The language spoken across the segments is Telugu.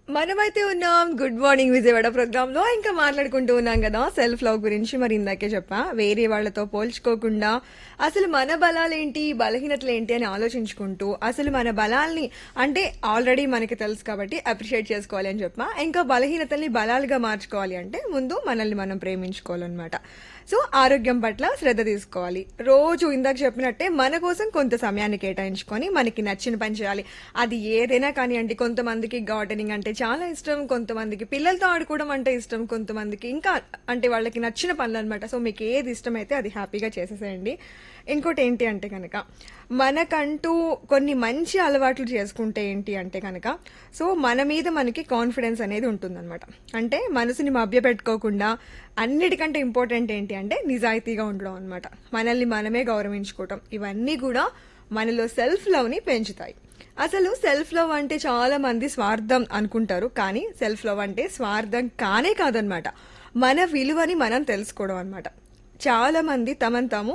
మనమైతే ఉన్నాం గుడ్ మార్నింగ్ విజయవాడ ప్రోగ్రామ్ లో ఇంకా మాట్లాడుకుంటూ ఉన్నాం కదా సెల్ఫ్ లవ్ గురించి. మరి ఇందాకే చెప్పా, వేరే వాళ్ళతో పోల్చుకోకుండా అసలు మన బలాలేంటి బలహీనతలు ఏంటి అని ఆలోచించుకుంటూ అసలు మన బలాల్ని అంటే ఆల్రెడీ మనకి తెలుసు కాబట్టి అప్రిషియేట్ చేసుకోవాలి అని చెప్పా. ఇంకా బలహీనతల్ని బలాలుగా మార్చుకోవాలి అంటే ముందు మనల్ని మనం ప్రేమించుకోవాలన్నమాట. సో ఆరోగ్యం పట్ల శ్రద్ధ తీసుకోవాలి. రోజు ఇందాక చెప్పినట్టే మన కోసం కొంత సమయాన్ని కేటాయించుకొని మనకి నచ్చిన పని చేయాలి. అది ఏదైనా కానివ్వండి. కొంతమందికి గార్డెనింగ్ అంటే చాలా ఇష్టం, కొంతమందికి పిల్లలతో ఆడుకోవడం అంటే ఇష్టం, కొంతమందికి ఇంకా అంటే వాళ్ళకి నచ్చిన పనులు అనమాట. సో మీకు ఏది ఇష్టమైతే అది హ్యాపీగా చేసేసేయండి. ఇంకోటి ఏంటి అంటే కనుక మనకంటూ కొన్ని మంచి అలవాట్లు చేసుకుంటే ఏంటి అంటే కనుక సో మన మీద మనకి కాన్ఫిడెన్స్ అనేది ఉంటుందన్నమాట. అంటే మనసుని మభ్యపెట్టుకోకుండా అన్నిటికంటే ఇంపార్టెంట్ ఏంటి అంటే నిజాయితీగా ఉండడం అనమాట. మనల్ని మనమే గౌరవించుకోవటం ఇవన్నీ కూడా మనలో సెల్ఫ్ లవ్ ని పెంచుతాయి. అసలు సెల్ఫ్ లవ్ అంటే చాలా మంది స్వార్థం అనుకుంటారు, కానీ సెల్ఫ్ లవ్ అంటే స్వార్థం కానే కాదనమాట. మన విలువని మనం తెలుసుకోవడం అనమాట. చాలా మంది తమను తాము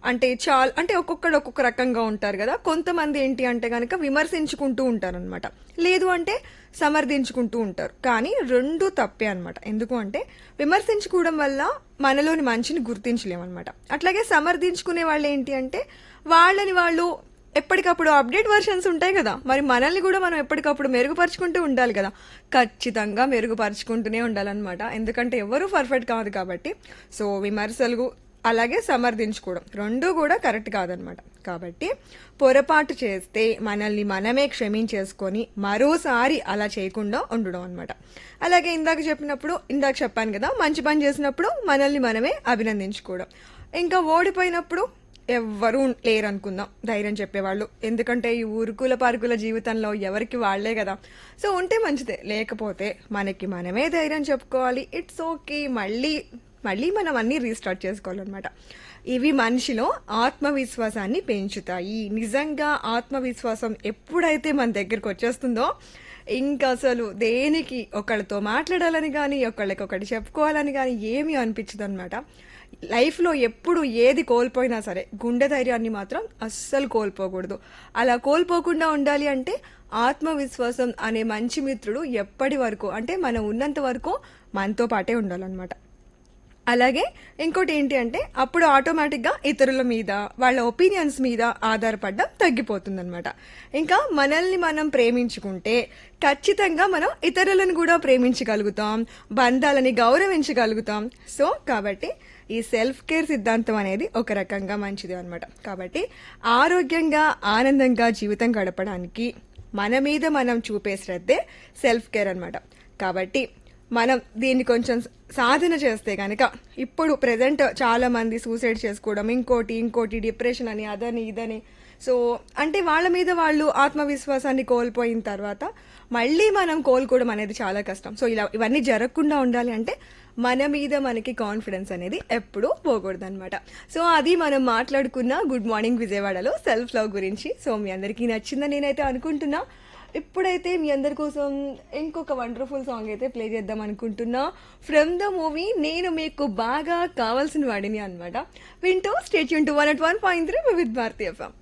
అంటే ఒక్కొక్కడు ఒక్కొక్క రకంగా ఉంటారు కదా. కొంతమంది ఏంటి అంటే కనుక విమర్శించుకుంటూ ఉంటారు అనమాట, లేదు అంటే సమర్థించుకుంటూ ఉంటారు. కానీ రెండు తప్పే అనమాట. ఎందుకు అంటే విమర్శించుకోవడం వల్ల మనలోని మంచిని గుర్తించలేమన్నమాట. అట్లాగే సమర్థించుకునే వాళ్ళు ఏంటి అంటే వాళ్ళని వాళ్ళు ఎప్పటికప్పుడు అప్డేట్ వర్షన్స్ ఉంటాయి కదా, మరి మనల్ని కూడా మనం ఎప్పటికప్పుడు మెరుగుపరుచుకుంటూ ఉండాలి కదా. ఖచ్చితంగా మెరుగుపరుచుకుంటూనే ఉండాలన్నమాట. ఎందుకంటే ఎవరు పర్ఫెక్ట్ కాదు కాబట్టి. సో విమర్శలు అలాగే సమర్థించుకోవడం రెండు కూడా కరెక్ట్ కాదనమాట. కాబట్టి పొరపాటు చేస్తే మనల్ని మనమే క్షమించేసుకొని మరోసారి అలా చేయకుండా ఉండడం అనమాట. అలాగే ఇందాక చెప్పాను కదా, మంచి పని చేసినప్పుడు మనల్ని మనమే అభినందించుకోవడం. ఇంకా ఓడిపోయినప్పుడు ఎవ్వరూ లేరనుకుందాం ధైర్యం చెప్పేవాళ్ళు. ఎందుకంటే ఈ ఊరుకుల పారుకుల జీవితంలో ఎవరికి వాళ్లే కదా. సో ఉంటే మంచిదే, లేకపోతే మనకి మనమే ధైర్యం చెప్పుకోవాలి. ఇట్స్ ఓకే, మళ్ళీ మనం అన్ని రీస్టార్ట్ చేసుకోవాలన్నమాట. ఇవి మనిషిలో ఆత్మవిశ్వాసాన్ని పెంచుతాయి. నిజంగా ఆత్మవిశ్వాసం ఎప్పుడైతే మన దగ్గరకు వచ్చేస్తుందో ఇంకా అసలు దేనికి ఒకళ్ళతో మాట్లాడాలని కానీ ఒకళ్ళకొకటి చెప్పుకోవాలని కానీ ఏమీ అనిపించదు అనమాట. లైఫ్లో ఎప్పుడు ఏది కోల్పోయినా సరే గుండె ధైర్యాన్ని మాత్రం అస్సలు కోల్పోకూడదు. అలా కోల్పోకుండా ఉండాలి అంటే ఆత్మవిశ్వాసం అనే మంచి మిత్రుడు ఎప్పటి వరకు అంటే మనం ఉన్నంత వరకు మనతో పాటే ఉండాలన్నమాట. అలాగే ఇంకోటి ఏంటి అంటే అప్పుడు ఆటోమేటిక్గా ఇతరుల మీద వాళ్ళ ఒపీనియన్స్ మీద ఆధారపడడం తగ్గిపోతుందన్నమాట. ఇంకా మనల్ని మనం ప్రేమించుకుంటే ఖచ్చితంగా మనం ఇతరులను కూడా ప్రేమించగలుగుతాం, బంధాలని గౌరవించగలుగుతాం. సో కాబట్టి ఈ సెల్ఫ్ కేర్ సిద్ధాంతం అనేది ఒక రకంగా మంచిది అనమాట. కాబట్టి ఆరోగ్యంగా ఆనందంగా జీవితం గడపడానికి మన మీద మనం చూపే శ్రద్ధే సెల్ఫ్ కేర్ అనమాట. కాబట్టి మనం దీన్ని కొంచెం సాధన చేస్తే కనుక ఇప్పుడు ప్రెసెంట్ చాలా మంది సూసైడ్ చేసుకోవడం, ఇంకోటి డిప్రెషన్ అని అదని ఇదని. సో అంటే వాళ్ళ మీద వాళ్ళు ఆత్మవిశ్వాసాన్ని కోల్పోయిన తర్వాత మళ్ళీ మనం కోలుకోవడం అనేది చాలా కష్టం. సో ఇవన్నీ జరగకుండా ఉండాలి అంటే మన మీద మనకి కాన్ఫిడెన్స్ అనేది ఎప్పుడూ పోకూడదు అనమాట. సో అది మనం మాట్లాడుకున్న గుడ్ మార్నింగ్ విజయవాడలో సెల్ఫ్ లవ్ గురించి. సో మీ అందరికీ నచ్చిందని నేనైతే అనుకుంటున్నా. ఇప్పుడైతే మీ అందరి కోసం ఇంకొక వండర్ఫుల్ సాంగ్ అయితే ప్లే చేద్దాం అనుకుంటున్నా. ఫ్రమ్ ద మూవీ నేను మీకు బాగా కావాల్సిన వాడిని అనమాట. వింటూ stay tune to 101.3 with Bharati FM.